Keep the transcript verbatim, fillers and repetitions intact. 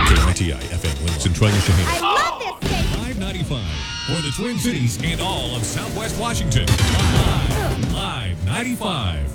K I T I F M Livingston, Troy, Michigan. I love this station. five ninety-five for the Twin Cities and all of Southwest Washington. Live, Live ninety-five.